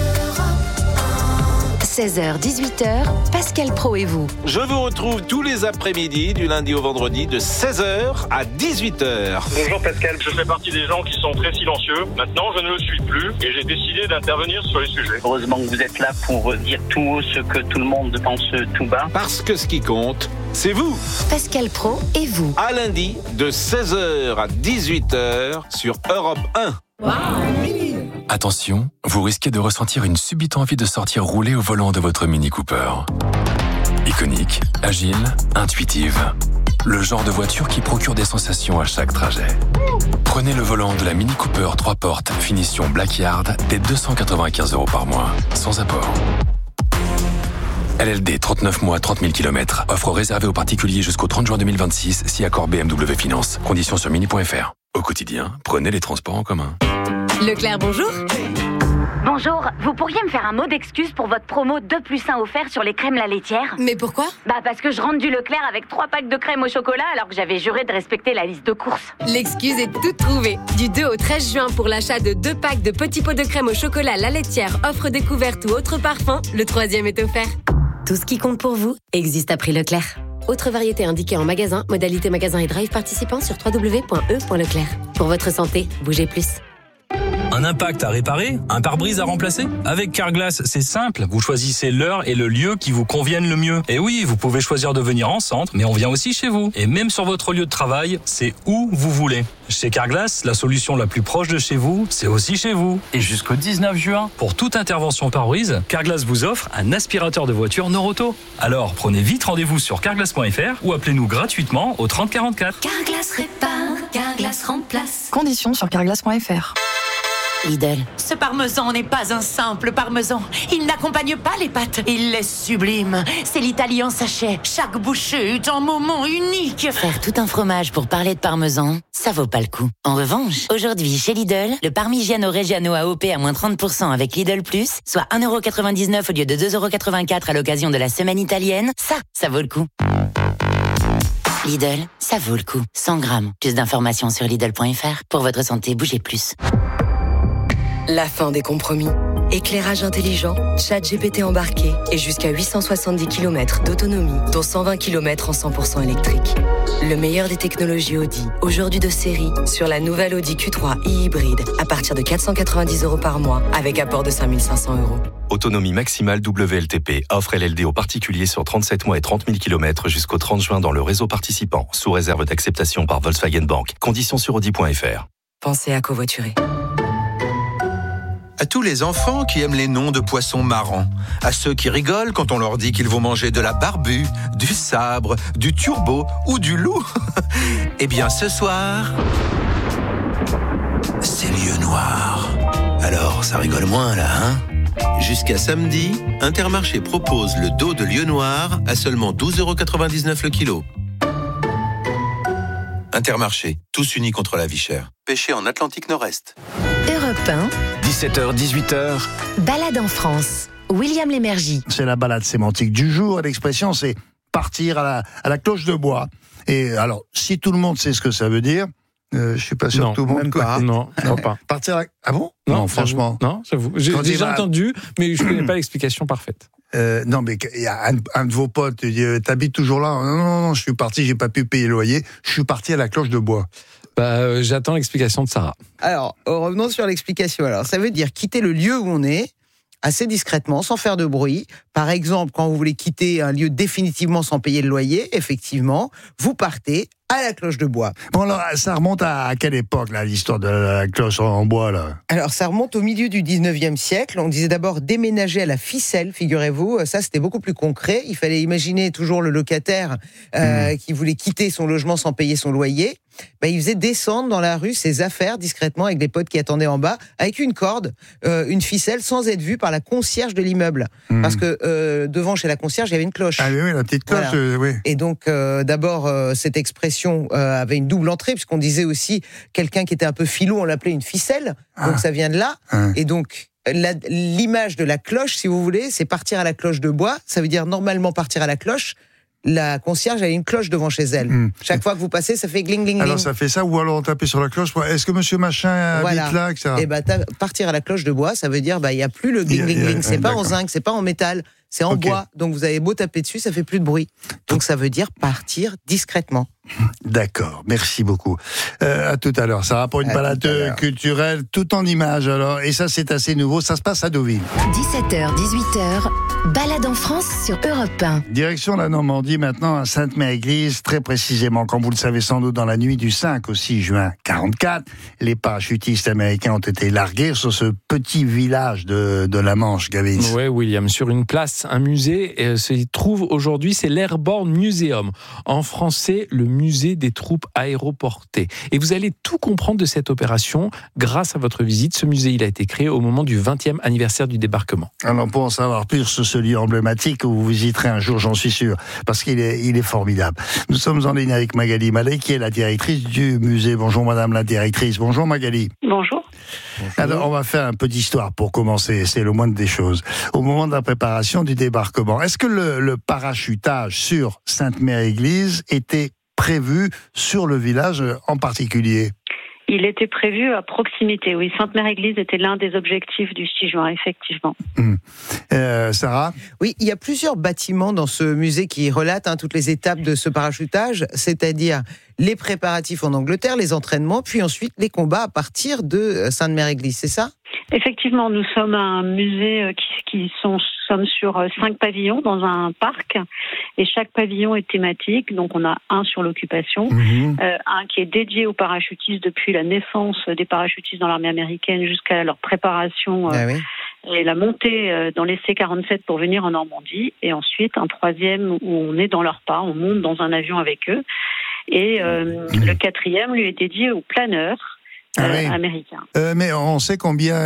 seize heures dix-huit heures, Pascal Praud et vous. Je vous retrouve tous les après-midi, du lundi au vendredi, de seize heures à dix-huit heures. Bonjour Pascal, je fais partie des gens qui sont très silencieux. Maintenant, je ne le suis plus et j'ai décidé d'intervenir sur les sujets. Heureusement que vous êtes là pour dire tout haut ce que tout le monde pense tout bas. Parce que ce qui compte, c'est vous. Pascal Praud et vous. À lundi, de seize heures à dix-huit heures, sur Europe un. Wow. Attention, vous risquez de ressentir une subite envie de sortir rouler au volant de votre Mini Cooper. Iconique, agile, intuitive. Le genre de voiture qui procure des sensations à chaque trajet. Prenez le volant de la Mini Cooper trois portes, finition Black Yard, dès deux cent quatre-vingt-quinze euros par mois, sans apport. L L D, trente-neuf mois, trente mille kilomètres. Offre réservée aux particuliers jusqu'au trente juin deux mille vingt-six, si accord B M W Finance. Conditions sur mini point f r. Au quotidien, prenez les transports en commun. Leclerc, bonjour. Bonjour, vous pourriez me faire un mot d'excuse pour votre promo deux plus un offert sur les crèmes la laitière? Mais pourquoi? Bah parce que je rentre du Leclerc avec trois packs de crème au chocolat alors que j'avais juré de respecter la liste de courses. L'excuse est toute trouvée. Du deux au treize juin pour l'achat de deux packs de petits pots de crème au chocolat la laitière, offre découverte ou autre parfum, le troisième est offert. Tout ce qui compte pour vous existe à prix Leclerc. Autre variété indiquée en magasin, modalité magasin et drive participant sur w w w point e point leclerc. Pour votre santé, bougez plus. Un impact à réparer? Un pare-brise à remplacer? Avec Carglass, c'est simple. Vous choisissez l'heure et le lieu qui vous conviennent le mieux. Et oui, vous pouvez choisir de venir en centre, mais on vient aussi chez vous. Et même sur votre lieu de travail, c'est où vous voulez. Chez Carglass, la solution la plus proche de chez vous, c'est aussi chez vous. Et jusqu'au dix-neuf juin, pour toute intervention pare-brise, Carglass vous offre un aspirateur de voiture Noroto. Alors, prenez vite rendez-vous sur carglass point f r ou appelez-nous gratuitement au trente quarante-quatre. Carglass répare, Carglass remplace. Conditions sur carglass point f r. Lidl. Ce parmesan n'est pas un simple parmesan. Il n'accompagne pas les pâtes. Il est sublime. C'est l'Italie en sachet. Chaque bouchée est un moment unique. Faire tout un fromage pour parler de parmesan, ça vaut pas le coup. En revanche, aujourd'hui chez Lidl, le Parmigiano Reggiano A O P à moins trente pour cent avec Lidl Plus, soit un euro quatre-vingt-dix-neuf au lieu de deux euros quatre-vingt-quatre à l'occasion de la semaine italienne, ça, ça vaut le coup. Lidl, ça vaut le coup. cent grammes. Plus d'informations sur Lidl point f r. Pour votre santé, bougez plus. La fin des compromis. Éclairage intelligent, chat G P T embarqué et jusqu'à huit cent soixante-dix kilomètres d'autonomie, dont cent vingt kilomètres en cent pour cent électrique. Le meilleur des technologies Audi, aujourd'hui de série, sur la nouvelle Audi Q trois e-hybride, à partir de quatre cent quatre-vingt-dix euros par mois, avec apport de cinq mille cinq cents euros. Autonomie maximale W L T P. Offre L L D aux particuliers sur trente-sept mois et trente mille kilomètres jusqu'au trente juin dans le réseau participant, sous réserve d'acceptation par Volkswagen Bank. Conditions sur audi point f r. Pensez à covoiturer. À tous les enfants qui aiment les noms de poissons marrants, à ceux qui rigolent quand on leur dit qu'ils vont manger de la barbue, du sabre, du turbo ou du loup. Eh bien ce soir, c'est lieu noir. Alors ça rigole moins là, hein? Jusqu'à samedi, Intermarché propose le dos de lieu noir à seulement douze euros quatre-vingt-dix-neuf le kilo. Intermarché, tous unis contre la vie chère. Pêché en Atlantique Nord-Est. Europe un. dix-sept heures, dix-huit heures. Balade en France. William Lémergie. C'est la balade sémantique du jour. L'expression, c'est partir à la, à la cloche de bois. Et alors, si tout le monde sait ce que ça veut dire, euh, je suis pas sûr non, que tout le monde même pas. Non, je crois pas. Partir à la... Ah bon? Non, non franchement. Non, j'avoue. J'ai Quand déjà va... entendu, mais je connais pas l'explication parfaite. Euh, non, mais il y a un, un de vos potes, il dit, t'habites toujours là? Non, non, non, je suis parti, j'ai pas pu payer le loyer. Je suis parti à la cloche de bois. Bah, euh, j'attends l'explication de Sarah. Alors, revenons sur l'explication. Alors, ça veut dire quitter le lieu où on est, assez discrètement, sans faire de bruit. Par exemple, quand vous voulez quitter un lieu définitivement sans payer le loyer, effectivement, vous partez à la cloche de bois. Bon, alors, ça remonte à, à quelle époque, là, l'histoire de la cloche en bois, là? Alors, ça remonte au milieu du dix-neuvième siècle. On disait d'abord déménager à la ficelle, figurez-vous. Ça, c'était beaucoup plus concret. Il fallait imaginer toujours le locataire euh, mmh. qui voulait quitter son logement sans payer son loyer. Ben, il faisait descendre dans la rue ses affaires discrètement avec des potes qui attendaient en bas, avec une corde, euh, une ficelle, sans être vu par la concierge de l'immeuble. Mmh. Parce que euh, devant, chez la concierge, il y avait une cloche. Ah oui, oui la petite cloche, voilà. euh, oui. Et donc, euh, d'abord, euh, cette expression euh, avait une double entrée, puisqu'on disait aussi, quelqu'un qui était un peu filou, on l'appelait une ficelle. Ah. Donc, ça vient de là. Ah. Et donc... La, l'image de la cloche, si vous voulez, c'est partir à la cloche de bois. Ça veut dire normalement partir à la cloche. La concierge a une cloche devant chez elle. Mmh. Chaque fois que vous passez, ça fait gling, gling, gling. Alors ça fait ça, ou alors on tapait sur la cloche. Est-ce que monsieur machin voilà. habite là, et cetera. Et bah, partir à la cloche de bois, ça veut dire bah il y a plus le gling, gling, gling. C'est pas en zinc, c'est pas en métal, c'est en okay. bois. Donc vous avez beau taper dessus, ça fait plus de bruit. Donc ça veut dire partir discrètement. D'accord, merci beaucoup. Euh, à tout à l'heure. Ça va pour une à balade culturelle, tout en images alors. Et ça, c'est assez nouveau. Ça se passe à Deauville. dix-sept heures, dix-huit heures. Balade en France sur Europe un. Direction la Normandie maintenant, à Sainte-Mère-Église. Très précisément, comme vous le savez sans doute, dans la nuit du cinq au six juin quarante-quatre, les parachutistes américains ont été largués sur ce petit village de, de la Manche, Gavin. Oui, William. Sur une place, un musée euh, se trouve aujourd'hui, c'est l'Airborne Museum. En français, le musée des troupes aéroportées. Et vous allez tout comprendre de cette opération grâce à votre visite. Ce musée, il a été créé au moment du vingtième anniversaire du débarquement. Alors pour en savoir plus sur ce lieu emblématique, vous visiterez un jour, j'en suis sûr, parce qu'il est, il est formidable. Nous sommes en ligne avec Magali Mallet, qui est la directrice du musée. Bonjour madame la directrice. Bonjour Magali. Bonjour. Alors on va faire un peu d'histoire pour commencer, c'est le moindre des choses. Au moment de la préparation du débarquement, est-ce que le, le parachutage sur Sainte-Mère-Église était prévu sur le village en particulier? Il était prévu à proximité, oui. Sainte-Mère-Église était l'un des objectifs du six juin, effectivement. Mmh. Euh, Sarah ? Oui, il y a plusieurs bâtiments dans ce musée qui relatent hein, toutes les étapes de ce parachutage, c'est-à-dire les préparatifs en Angleterre, les entraînements, puis ensuite les combats à partir de Sainte-Mère-Église, c'est ça ? Effectivement, nous sommes un musée qui, qui sont, sommes sur cinq pavillons dans un parc et chaque pavillon est thématique. Donc on a un sur l'occupation, mmh. euh, un qui est dédié aux parachutistes depuis la naissance des parachutistes dans l'armée américaine jusqu'à leur préparation euh, ah oui. et la montée euh, dans les C quarante-sept pour venir en Normandie. Et ensuite un troisième où on est dans leur pas, on monte dans un avion avec eux. Et euh, mmh. le quatrième lui est dédié aux planeurs. Ah oui. euh, américain. Euh, mais on sait combien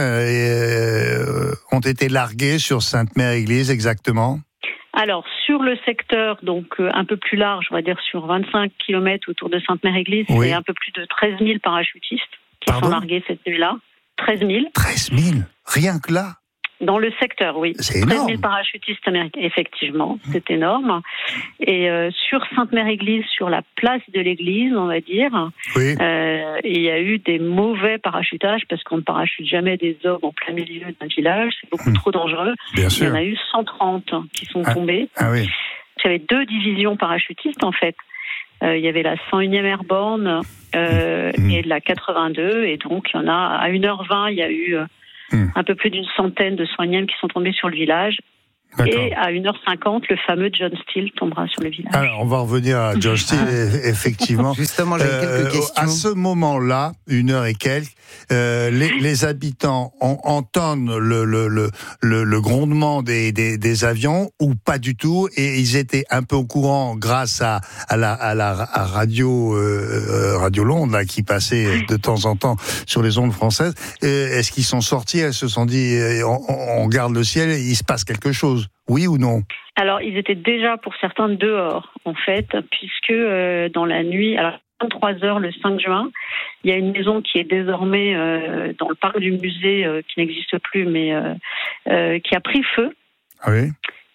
euh, ont été largués sur Sainte-Mère-Église exactement ? Alors, sur le secteur, donc euh, un peu plus large, on va dire sur vingt-cinq kilomètres autour de Sainte-Mère-Église, oui. c'est un peu plus de treize mille parachutistes qui Pardon sont largués cette nuit-là. treize mille. treize mille ? Rien que là ? Dans le secteur, oui. C'est énorme. treize mille parachutistes américains, effectivement, c'est énorme. Et euh, sur Sainte-Mère-Église, sur la place de l'église, on va dire, oui. euh, il y a eu des mauvais parachutages parce qu'on ne parachute jamais des hommes en plein milieu d'un village, c'est beaucoup mmh. trop dangereux. Bien sûr. Il y en a eu cent trente qui sont ah. tombés. Ah oui. Il y avait deux divisions parachutistes, en fait. Euh, il y avait la cent unième Airborne euh, mmh. et la quatre-vingt-deux. Et donc, il y en a à une heure vingt, il y a eu... Euh, Hum. un peu plus d'une centaine de cent unième qui sont tombés sur le village. D'accord. Et à une heure cinquante, le fameux John Steele tombera sur le village. Alors, on va revenir à John Steele, effectivement. Justement, j'ai euh, quelques questions. À ce moment-là, une heure et quelques, euh, les, les habitants en, entendent le, le, le, le, le grondement des, des, des avions ou pas du tout, et ils étaient un peu au courant grâce à, à la, à la à radio, euh, Radio Londres, là, qui passait de temps en temps sur les ondes françaises. Euh, est-ce qu'ils sont sortis, elles se sont dit, euh, on, on garde le ciel, il se passe quelque chose? Oui ou non? Alors, ils étaient déjà, pour certains, dehors, en fait, puisque euh, dans la nuit, alors vingt-trois heures le cinq juin, il y a une maison qui est désormais euh, dans le parc du musée, euh, qui n'existe plus, mais euh, euh, qui a pris feu. Ah oui.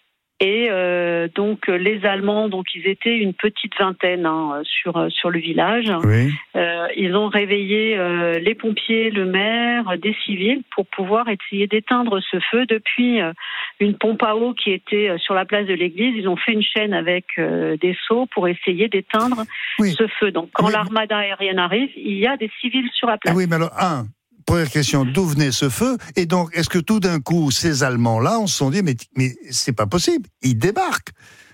Et euh, donc les Allemands, donc ils étaient une petite vingtaine hein, sur sur le village. Oui. Euh, ils ont réveillé euh, les pompiers, le maire, des civils pour pouvoir essayer d'éteindre ce feu depuis euh, une pompe à eau qui était euh, sur la place de l'église. Ils ont fait une chaîne avec euh, des seaux pour essayer d'éteindre oui. ce feu. Donc quand oui. l'armada aérienne arrive, il y a des civils sur la place. Oui, mais alors un. Première question, d'où venait ce feu? Et donc, est-ce que tout d'un coup, ces Allemands-là, on se sont dit, mais, mais c'est pas possible, ils débarquent.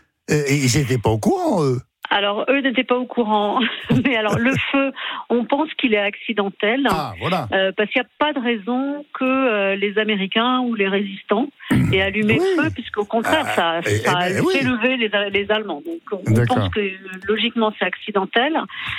Et ils n'étaient pas au courant, eux. Alors, eux n'étaient pas au courant. Mais alors, le feu, on pense qu'il est accidentel. Ah, voilà. Euh, parce qu'il n'y a pas de raison que euh, les Américains ou les résistants aient allumé oui. le feu, puisqu'au contraire, ah, ça, ça a fait oui. lever les, les Allemands. Donc, on D'accord. pense que, logiquement, c'est accidentel.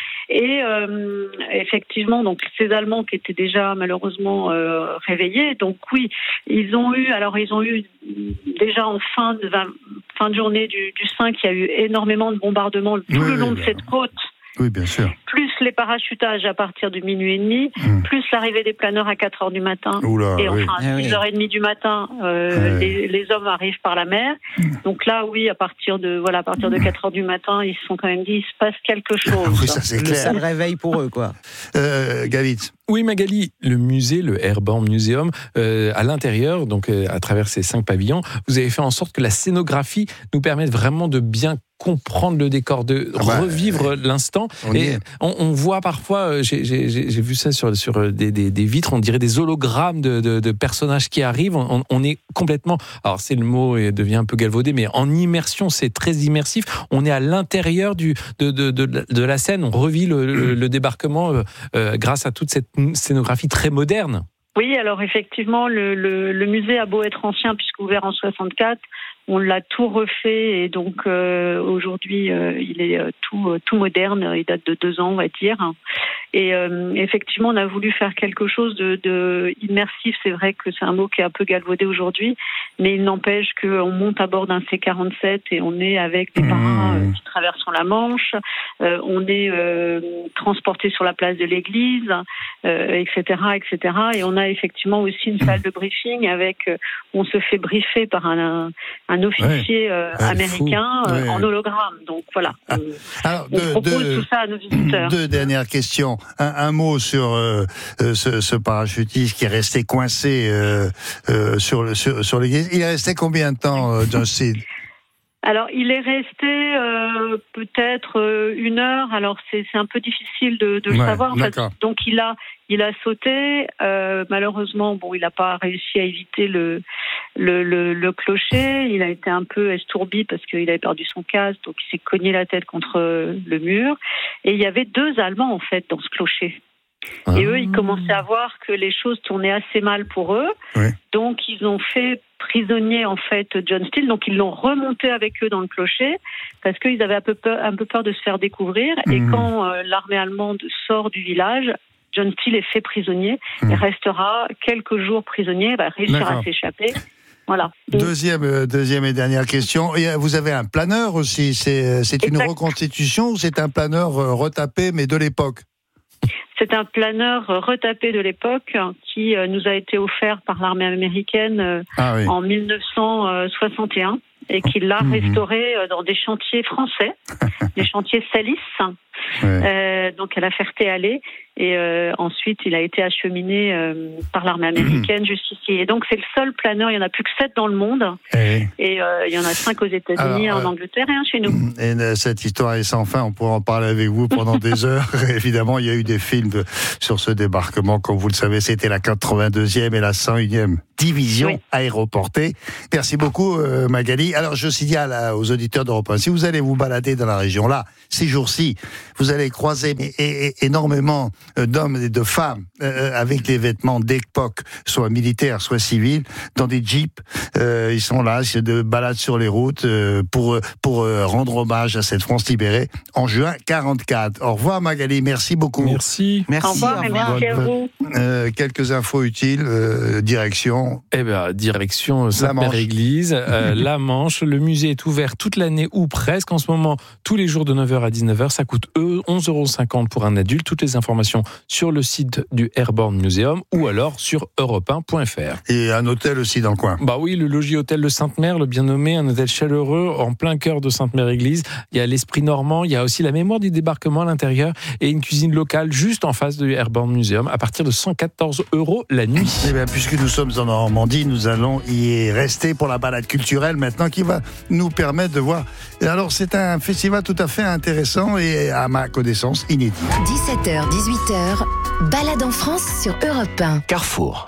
Et euh, effectivement, donc ces Allemands qui étaient déjà malheureusement euh, réveillés, donc oui, ils ont eu, alors ils ont eu déjà en fin de fin de journée du, du cinq, il y a eu énormément de bombardements tout oui, le long oui, de cette côte. Oui, bien sûr. Plus les parachutages à partir de minuit et demi, mmh. plus l'arrivée des planeurs à quatre heures du matin. Oula, et enfin, oui. à six heures trente du matin, euh, oui. les, les hommes arrivent par la mer. Mmh. Donc là, oui, à partir de voilà, à partir de quatre heures du matin, ils se sont quand même dit, il se passe quelque chose. Oui, ça c'est clair. Ça le réveille pour eux, quoi. Euh, Gavitz. Oui, Magali, le musée, le Airborne Museum, euh, à l'intérieur, donc euh, à travers ces cinq pavillons, vous avez fait en sorte que la scénographie nous permette vraiment de bien comprendre le décor, de ah bah, revivre euh, l'instant. On et on, on voit parfois, j'ai, j'ai, j'ai vu ça sur, sur des, des, des vitres, on dirait des hologrammes de, de, de personnages qui arrivent. On, on est complètement, alors c'est le mot et devient un peu galvaudé, mais en immersion, c'est très immersif. On est à l'intérieur du, de, de, de, de la scène, on revit le, le, le débarquement euh, grâce à toute cette scénographie très moderne. Oui, alors effectivement, le, le, le musée a beau être ancien, puisqu'ouvert en soixante-quatre, on l'a tout refait et donc euh, aujourd'hui euh, il est euh, tout euh, tout moderne, il date de deux ans on va dire. Et euh, effectivement on a voulu faire quelque chose de, de immersif. C'est vrai que c'est un mot qui est un peu galvaudé aujourd'hui, mais il n'empêche qu'on monte à bord d'un C quarante-sept et on est avec des marins euh, qui traversent la Manche, euh, on est euh, transporté sur la place de l'église, euh, et cetera, et cetera. Et on a effectivement aussi une salle de briefing avec, euh, on se fait briefer par un, un officier euh, ouais, américain euh, ouais. en hologramme. Donc voilà, ah. euh, Alors, on deux, propose deux, tout ça à nos visiteurs. Deux dernières questions. Un, un mot sur euh, ce, ce parachutiste qui est resté coincé euh, euh, sur, le, sur, sur l'église. Il est resté combien de temps, euh, John Steele? Alors, il est resté euh, peut-être euh, une heure. Alors, c'est, c'est un peu difficile de, de le ouais, savoir. En fait. D'accord. Donc, il a, il a sauté. Euh, malheureusement, bon, il n'a pas réussi à éviter le, le, le, le clocher. Il a été un peu estourbi parce qu'il avait perdu son casque. Donc, il s'est cogné la tête contre le mur. Et il y avait deux Allemands, en fait, dans ce clocher. Ah. Et eux, ils commençaient à voir que les choses tournaient assez mal pour eux. Oui. Donc, ils ont fait prisonnier, en fait, John Steele. Donc, ils l'ont remonté avec eux dans le clocher parce qu'ils avaient un peu peur, un peu peur de se faire découvrir. Mmh. Et quand euh, l'armée allemande sort du village, John Steele est fait prisonnier mmh. et restera quelques jours prisonnier, va réussir D'accord. à s'échapper. Voilà. Deuxième, euh, deuxième et dernière question. Et vous avez un planeur aussi. C'est, c'est une reconstitution ou c'est un planeur euh, retapé, mais de l'époque? C'est un planeur retapé de l'époque qui nous a été offert par l'armée américaine ah oui. en dix-neuf cent soixante et un et qui l'a mmh. restauré dans des chantiers français, des chantiers Salis, ouais. euh, donc à la Ferté-Alais. Et euh, ensuite, il a été acheminé euh, par l'armée américaine mmh. jusqu'ici. Et donc, c'est le seul planeur. Il n'y en a plus que sept dans le monde. Et, et euh, il y en a cinq aux États-Unis, Alors, en Angleterre et un chez nous. Et cette histoire est sans fin. On pourrait en parler avec vous pendant des heures. Évidemment, il y a eu des films sur ce débarquement. Comme vous le savez, c'était la quatre-vingt-deuxième et la cent unième division oui. aéroportée. Merci beaucoup, euh, Magali. Alors, je signale à, aux auditeurs d'Europe un, si vous allez vous balader dans la région là, ces jours-ci, vous allez croiser mais, et, et, énormément d'hommes et de femmes euh, avec des vêtements d'époque, soit militaires, soit civils, dans des jeeps. Euh, ils sont là, c'est de balades sur les routes euh, pour pour euh, rendre hommage à cette France libérée en juin quarante-quatre. Au revoir Magali, merci beaucoup. Merci. Merci. Au revoir, au revoir. Merci à vous. Euh, quelques infos utiles. Euh, direction. Eh bien, direction Sainte-Mère-Église, euh, La Manche. Le musée est ouvert toute l'année ou presque. En ce moment, tous les jours de neuf heures à dix-neuf heures. Ça coûte onze euros cinquante pour un adulte. Toutes les informations sur le site du Airborne Museum ou alors sur europe un point f r. Et un hôtel aussi dans le coin. Bah oui, le logis hôtel de Sainte-Mère, le bien nommé, un hôtel chaleureux en plein cœur de Sainte-Mère-Église. Il y a l'esprit normand, il y a aussi la mémoire du débarquement à l'intérieur et une cuisine locale juste en face du Airborne Museum à partir de cent quatorze euros la nuit. Eh bien, puisque nous sommes en Normandie, nous allons y rester pour la balade culturelle maintenant qui va nous permettre de voir. Alors, c'est un festival tout à fait intéressant et à ma connaissance inédit. dix-sept heures, dix-huit heures, balade en France sur Europe un. Carrefour.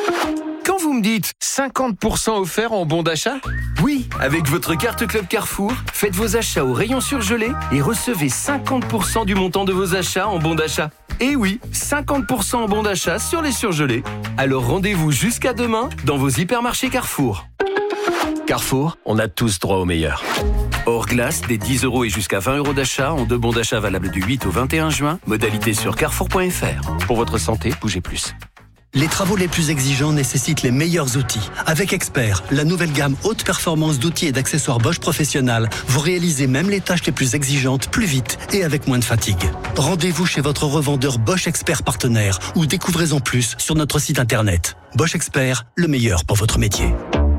Quand vous me dites cinquante pour cent offert en bon d'achat, oui, avec votre carte Club Carrefour, faites vos achats au rayon surgelé et recevez cinquante pour cent du montant de vos achats en bon d'achat. Et oui, cinquante pour cent en bon d'achat sur les surgelés. Alors rendez-vous jusqu'à demain dans vos hypermarchés Carrefour. Carrefour, on a tous droit au meilleur. Hors glace, des dix euros et jusqu'à vingt euros d'achat en deux bons d'achat valables du huit au vingt et un juin. Modalité sur carrefour point f r. Pour votre santé, bougez plus. Les travaux les plus exigeants nécessitent les meilleurs outils. Avec Expert, la nouvelle gamme haute performance d'outils et d'accessoires Bosch Professionnel, vous réalisez même les tâches les plus exigeantes plus vite et avec moins de fatigue. Rendez-vous chez votre revendeur Bosch Expert partenaire ou découvrez-en plus sur notre site internet. Bosch Expert, le meilleur pour votre métier.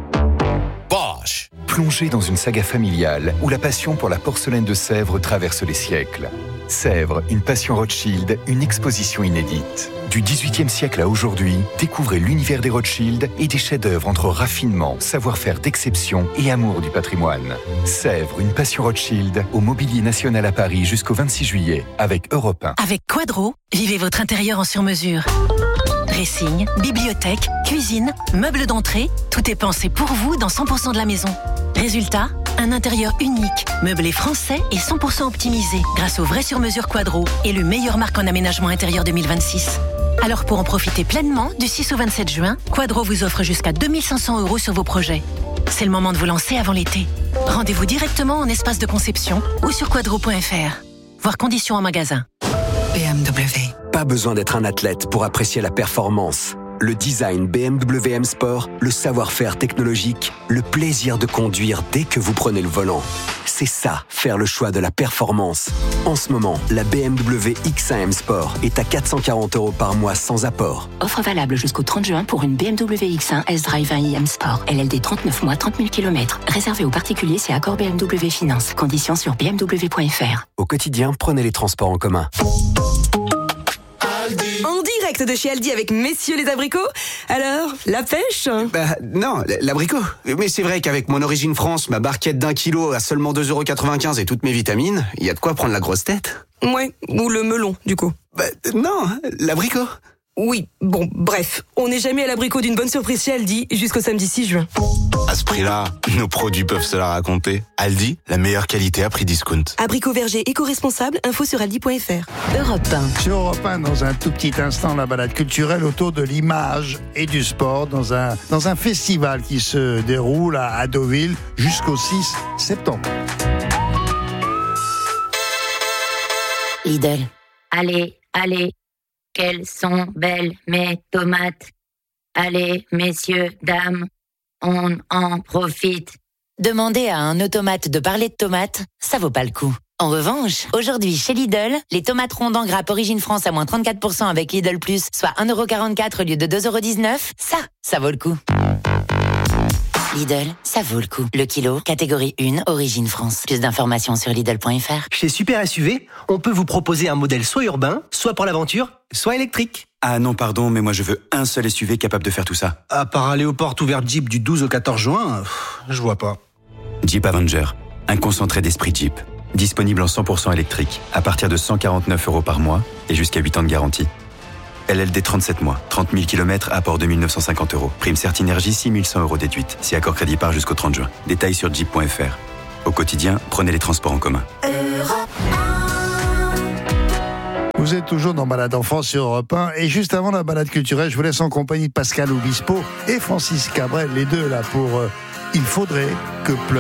Bosch. Plongez dans une saga familiale où la passion pour la porcelaine de Sèvres traverse les siècles. Sèvres, une passion Rothschild, une exposition inédite. Du dix-huitième siècle à aujourd'hui, découvrez l'univers des Rothschild et des chefs-d'œuvre entre raffinement, savoir-faire d'exception et amour du patrimoine. Sèvres, une passion Rothschild, au Mobilier National à Paris jusqu'au vingt-six juillet, avec Europe un. Avec Quadro, vivez votre intérieur en sur-mesure. Dressing, bibliothèque, cuisine, meubles d'entrée, tout est pensé pour vous dans cent pour cent de la maison. Résultat, un intérieur unique, meublé français et cent pour cent optimisé grâce au vrai sur-mesure Quadro, élu meilleure marque en aménagement intérieur deux mille vingt-six. Alors pour en profiter pleinement, du six au vingt-sept juin, Quadro vous offre jusqu'à deux mille cinq cents euros sur vos projets. C'est le moment de vous lancer avant l'été. Rendez-vous directement en espace de conception ou sur quadro point f r. Voir conditions en magasin. B M W. Pas besoin d'être un athlète pour apprécier la performance. Le design B M W M Sport, le savoir-faire technologique, le plaisir de conduire dès que vous prenez le volant. C'est ça, faire le choix de la performance. En ce moment, la B M W X un M Sport est à quatre cent quarante euros par mois sans apport. Offre valable jusqu'au trente juin pour une B M W X un S-Drive un i M Sport. L L D trente-neuf mois, trente mille kilomètres. Réservé aux particuliers, c'est accord B M W Finance. Conditions sur b m w point f r. Au quotidien, prenez les transports en commun. En direct de chez Aldi avec messieurs les abricots. Alors, la pêche? Bah non, l'abricot. Mais c'est vrai qu'avec mon origine France, ma barquette d'un kilo à seulement deux euros quatre-vingt-quinze et toutes mes vitamines, il y a de quoi prendre la grosse tête. Ouais, ou le melon, du coup. Bah non, l'abricot. Oui, bon, bref, on n'est jamais à l'abricot d'une bonne surprise chez Aldi jusqu'au samedi six juin. À ce prix-là, nos produits peuvent se la raconter. Aldi, la meilleure qualité à prix discount. Abricot verger éco-responsable, info sur aldi point f r. Europe un. Sur Europe un, dans un tout petit instant, la balade culturelle autour de l'image et du sport dans un, dans un festival qui se déroule à, à Deauville jusqu'au six septembre. Lidl. Allez, allez. Quelles sont belles mes tomates. Allez, messieurs, dames, on en profite. Demandez à un automate de parler de tomates, ça vaut pas le coup. En revanche, aujourd'hui chez Lidl, les tomates rondes en grappe Origine France à moins trente-quatre pour cent avec Lidl Plus, soit un euro quarante-quatre au lieu de deux euros dix-neuf, ça, ça vaut le coup. Lidl, ça vaut le coup. Le kilo, catégorie un, Origine France. Plus d'informations sur Lidl point f r. Chez Super S U V, on peut vous proposer un modèle soit urbain, soit pour l'aventure, soit électrique. Ah non, pardon, mais moi je veux un seul S U V capable de faire tout ça. À part aller aux portes ouvertes Jeep du douze au quatorze juin, pff, je vois pas. Jeep Avenger, un concentré d'esprit Jeep. Disponible en cent pour cent électrique, à partir de cent quarante-neuf euros par mois et jusqu'à huit ans de garantie. L L D trente-sept mois, trente mille kilomètres, apport deux mille neuf cent cinquante euros. Prime Certinergie, six mille cent euros déduite. Si accord crédit part jusqu'au trente juin. Détails sur jeep point f r. Au quotidien, prenez les transports en commun. Vous êtes toujours dans Balade Enfant sur Europe un. Et juste avant la balade culturelle, je vous laisse en compagnie de Pascal Obispo et Francis Cabrel, les deux là pour euh, Il faudrait que pleuve.